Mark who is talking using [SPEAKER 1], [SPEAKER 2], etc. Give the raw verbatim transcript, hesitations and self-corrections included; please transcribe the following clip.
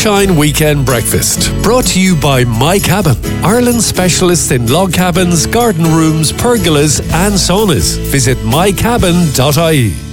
[SPEAKER 1] Sunshine Weekend Breakfast. Brought to you by My Cabin, Ireland's specialist in log cabins, garden rooms, pergolas and saunas. Visit my cabin dot I E.